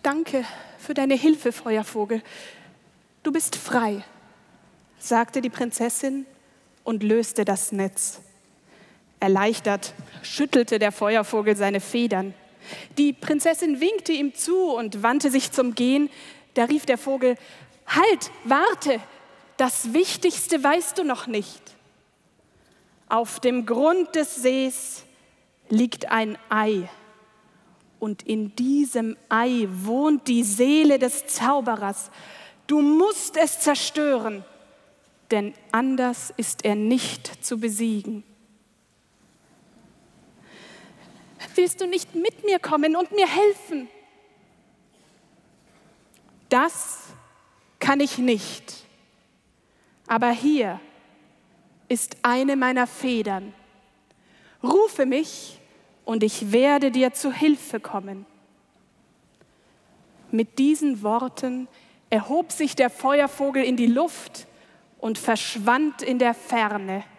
Danke für deine Hilfe, Feuervogel. Du bist frei, sagte die Prinzessin und löste das Netz. Erleichtert schüttelte der Feuervogel seine Federn. Die Prinzessin winkte ihm zu und wandte sich zum Gehen. Da rief der Vogel: Halt, warte, das Wichtigste weißt du noch nicht. Auf dem Grund des Sees liegt ein Ei. Und in diesem Ei wohnt die Seele des Zauberers. Du musst es zerstören, denn anders ist er nicht zu besiegen. Willst du nicht mit mir kommen und mir helfen? Das kann ich nicht. Aber hier ist eine meiner Federn. Rufe mich und ich werde dir zu Hilfe kommen. Mit diesen Worten erhob sich der Feuervogel in die Luft und verschwand in der Ferne.